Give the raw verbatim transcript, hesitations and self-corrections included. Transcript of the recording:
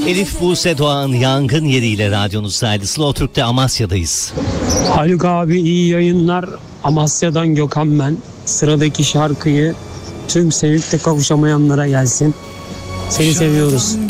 Elif Buse Doğan yangın yeriyle radyonuzdaydı. Slow Türk'te Amasya'dayız. Haluk abi iyi yayınlar. Amasya'dan Gökhan ben. Sıradaki şarkıyı tüm sevip de kavuşamayanlara gelsin. Seni seviyoruz.